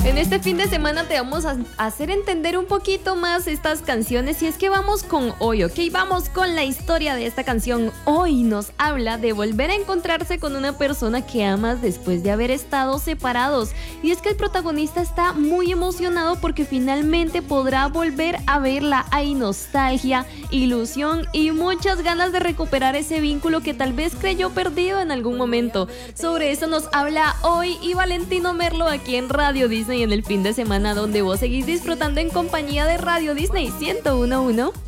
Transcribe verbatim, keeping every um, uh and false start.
En este fin de semana te vamos a hacer entender un poquito más estas canciones y es que vamos con hoy, ¿ok? Vamos con la historia de esta canción. Hoy nos habla de volver a encontrarse con una persona que amas después de haber estado separados. Y es que el protagonista está muy emocionado porque finalmente podrá volver a verla. Hay nostalgia, ilusión y muchas ganas de recuperar ese vínculo que tal vez creyó perdido en algún momento. Sobre eso nos habla hoy y Valentino Merlo aquí en Radio Disney en el fin de semana, donde vos seguís disfrutando en compañía de Radio Disney ciento uno punto uno.